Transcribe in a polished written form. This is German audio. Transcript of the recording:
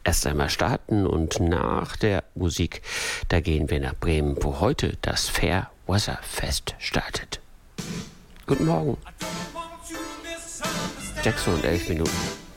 erst einmal starten und nach der Musik, da gehen wir nach Bremen, wo heute das Fairweather-Fest startet. Guten Morgen. 6:11 Minuten.